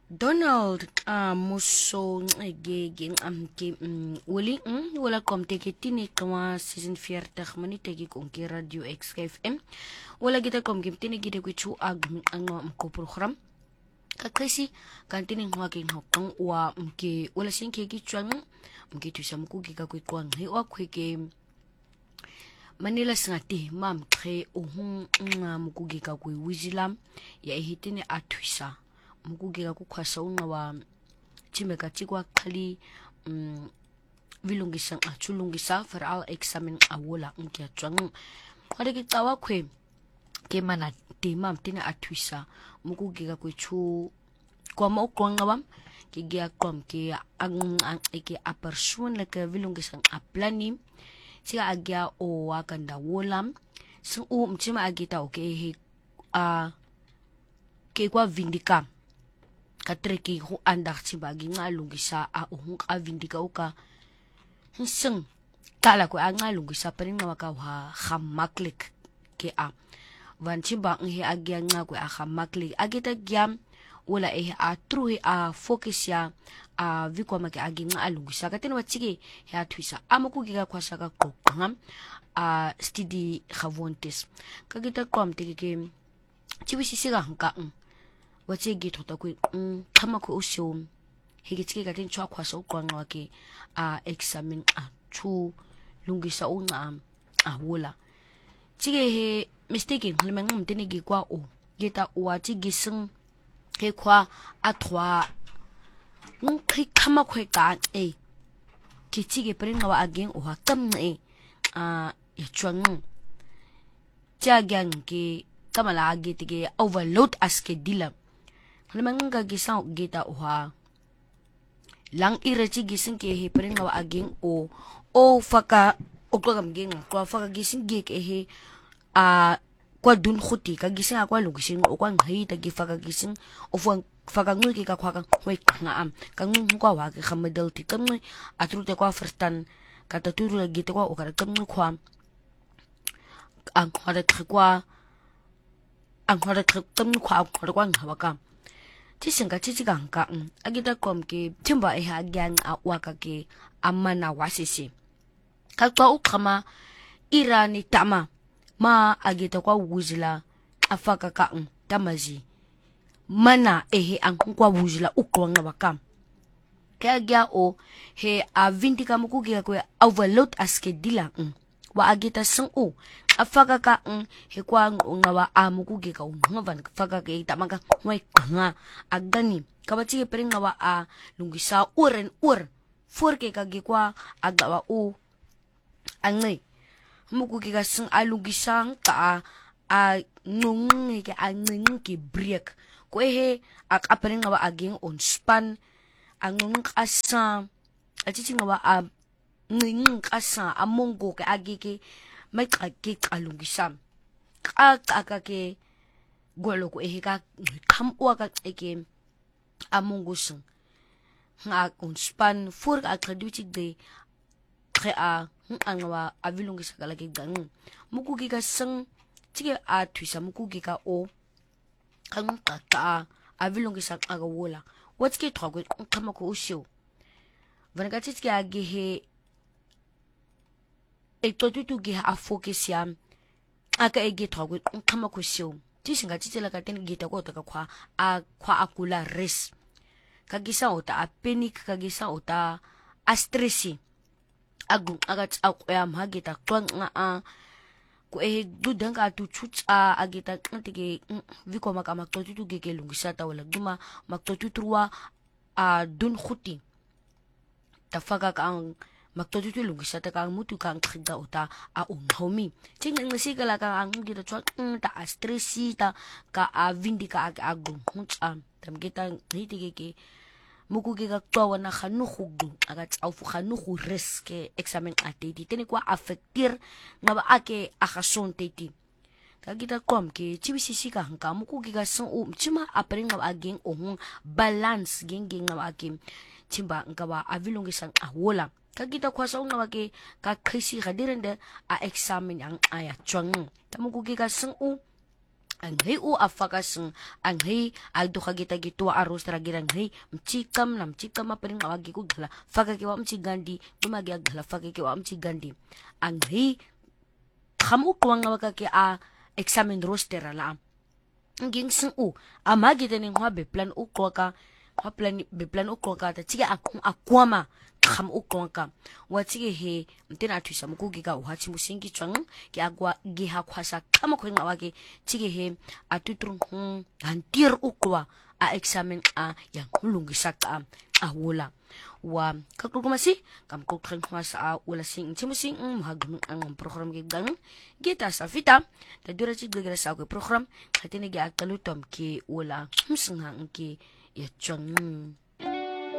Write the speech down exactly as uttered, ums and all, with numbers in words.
Donald ah muso ge ge am ke wali wala kom te ke tini kama season veertig minute ge kon ke radio X F M wala kita kom ke tini ge ku chu ag ang ko program ka kasi kan tini ngwa ke ngokong wa mke wala sin ke ge chwang mke tu sam ku ge ka ku kwang he wa ku ke Manila singati mam tre ohun mku ge ka ku wizilam ya hitini atwisa mukugeka kukhwasa unga wa chimeka chikwa khali um, vilungisa achulungisa for examen awola nkia chwang kwade ki tawa khwe ke mana tema mtina atwisa mukugeka kwechu kwa mo kwanga wam ke gya kom ke ang ang ke a person like vilungisa a plani siya agya o wakanda wolam so um mchima agita okay he a ke kwa vindika katreki ho andak bagi ngalungisa a uhung ka vindika uka hinseng kala ko ngalungisa paring maka ha khamaklik ke a van chiba ngi agya nga ko a khamaklik agita gyam wala e a true a focus ya a vikwa make agi ngalungisa katena wachige ya twisa amaku giga kwasa ka kokam a stidi khavontes kagita kom teke chibisi siga hanka wache gi thota ku thama ku usyo hege chike ka tin chwa khwaso kwanga ke a examen a chu lungisa unga a wola chige he mistake nghlema ngam tene gi kwa o geta wa chi gising he kwa a thwa nung khi khama khwe ka e ki chige pring wa again o ha tam e a ya chwang cha gyang ke kamala agi tige overload aske dilam Lemang nga gisang gita uha lang irachi gising ke he pring wa aging o o faka o ko gam ging ko faka gising ge ke he a kwa dun khuti ka gising akwa lugising o kwa ngai ta gi faka gising o faka ngui ke ka kwa ka hoi nga am ka ngun kwa wa ke khamadal ti kam ni atru te kwa firstan ka ta turu la gita kwa o ka kam ni kwa ang kwa ta kwa ang kwa ta kam ni kwa kwa kwa nga wa ka Chisinga chichiga nka agita kom ke timba e ha gang a waka ke amana wasisi kakwa ukama irani tama ma agita kwa wuzila afaka ka tamazi mana ehe an kwa wuzila ukwanga wakam kaya gya o he a vindika mukugi kwa overload aske dila wa agita sang o afaka ka ng he kwa nga wa amukugi ka ngavan faka ke tamaka ngwai nga agani kabachi ke pering nga wa a lungisa uren ur forke ka gi kwa agawa o angai mukugi ka sang alungisang ka a nung ke anging ke break ko he ak apering nga wa aging on span angung asa achichi nga wa a nging asa amongo ke agi ke may kaki kalungisam kaka ke golo ko ehe ka kamwa ka eke amungusang nga on span for ka traduci de krea angwa avilungisa kala ke gang mukugi ka sang tige a twisa mukugi ka o kang ka ka avilungisa aga wola what's ke trogo kama ko usyo vanaka tike age he e totutu ge a focus ya aka ege thogo kama ko sio tisinga titela ka ten gita ko ta kwa a kwa akula res kagisa ota a panic kagisa ota a stressi agu aga tsa magita twang nga a ko e dudang ka tu chucha agita ntike viko maka maktotutu ge ke lungisa ta wala duma maktotutuwa a dun khuti tafaka ka ang magtotutu lungisa ta kang mutu kang khida uta a umhomi ching ng sigala ka ang gita chwa ta stressi ta ka a vindika ag agu huncha tam kita hitige ke mukuge ka twa na khanu khugdu aga tsaufu khanu khu risk examen ateti teni kwa affectir ngaba ake akhason teti ka kita kom ke chibisisi ka hangka mukuge ka son um chima apring ngaba aging ohung balance gengeng ngaba akim chimba ngaba avilungisang awola kagita kwasa unga wake ka krisi gadirende a examen ang aya chwang tamukugi ka sung u ang hey u afakas ang hey agdo kagita gitu arus teragiran hey mcikam nam mcikam apa rin awagi ko gala faga kiwa mcigandi dumagi agala faga kiwa mcigandi ang hey kamu kuwang nga ki a examen roster ala nging sing u amagi taning wa be plan u ko ka wa plan be plan u ko ka ta tiga akung akwama kham u ko ka wa tige he mtina athusa mukugi ka wa chi musingi chang ki agwa gi ha khwasa kama ko ngawa ki tige he atutrung hung hantir u ko a examen a yang lungisa ka a wala wa kakulkumasi kam ko kring sa wala sing chimusing mahagnu ang program gi gang gita sa fita ta dura chi gagara sa ko program khatini gi akalutom ki wala humsang ki ya chang